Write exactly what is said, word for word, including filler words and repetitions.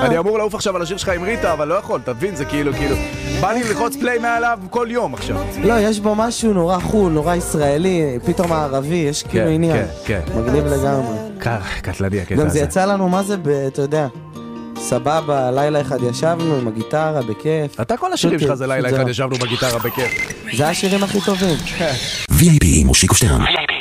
אני אמור לעוף עכשיו על השיר שלך עם ריטה, אבל לא יכול, תבין, זה כאילו, כאילו, בא לי ללחוץ פליי מעליו כל יום עכשיו. לא, יש בו משהו נורא חול, נורא ישראלי, פתאום הערבי, יש כאילו עניין. כן, כן. מגניב לגמרי. קטלני הקטע גם הזה. זה יצא לנו, מה זה, אתה יודע, סבבה, לילה אחד ישבנו עם הגיטרה, בכיף. אתה כל השירים שלך זה לילה אחד ישבנו בגיטרה בכיף. זה השירים הכי טובים. וי איי פי עם מושיקו שטרן.